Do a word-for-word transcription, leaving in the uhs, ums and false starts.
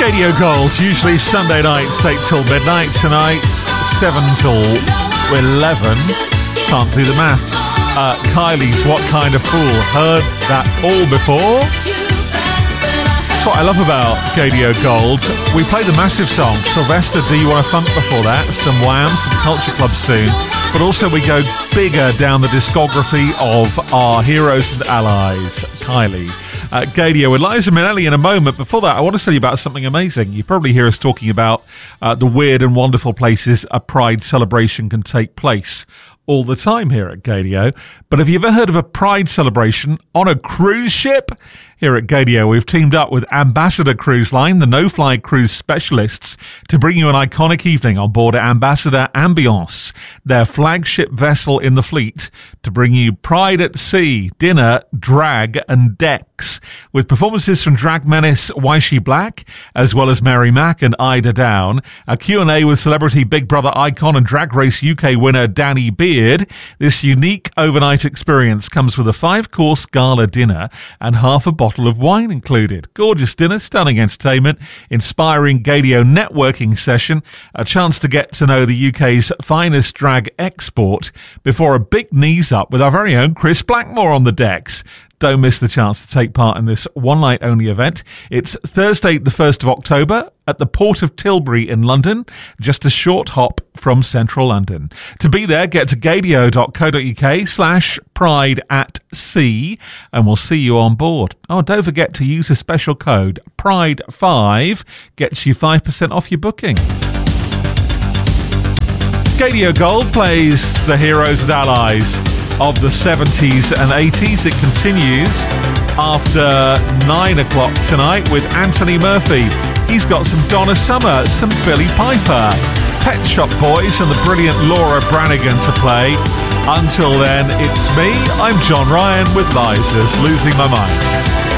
Radio Gold, usually Sunday nights, eight till midnight. Tonight, seven till eleven. Can't do the maths. Uh, Kylie's What Kind of Fool. Heard that all before? That's what I love about Radio Gold. We play the massive song, Sylvester, Do You Want a Funk before that? Some Wham, some Culture Club soon. But also we go bigger down the discography of our heroes and allies. Kylie. Uh, Gadio with Liza Minnelli in a moment. Before that, I want to tell you about something amazing. You probably hear us talking about uh, the weird and wonderful places a Pride celebration can take place all the time here at Gadio. But have you ever heard of a Pride celebration on a cruise ship? Here at Gadio, we've teamed up with Ambassador Cruise Line, the no-fly cruise specialists, to bring you an iconic evening on board Ambassador Ambiance, their flagship vessel in the fleet, to bring you Pride at Sea, dinner, drag and decks, with performances from drag menace Waishi Black, as well as Mary Mack and Ida Down, a Q and A with celebrity Big Brother icon and Drag Race U K winner Danny Beard. This unique overnight experience comes with a five-course gala dinner and half a bottle of wine included. Gorgeous dinner, stunning entertainment, inspiring Gadio networking session, a chance to get to know the U K's finest drag export before a big knees up with our very own Chris Blackmore on the decks. Don't miss the chance to take part in this one-night-only event. It's Thursday, the first of October, at the Port of Tilbury in London, just a short hop from central London. To be there, get to gadio.co.uk slash pride at sea, and we'll see you on board. Oh, don't forget to use a special code, pride five, gets you five percent off your booking. Gadio Gold plays the heroes and allies of the seventies and eighties. It continues after nine o'clock tonight with Anthony Murphy. He's got some Donna Summer, some Billy Piper, Pet Shop Boys and the brilliant Laura Branigan to play. Until then, it's me, I'm John Ryan with Liza's Losing My Mind.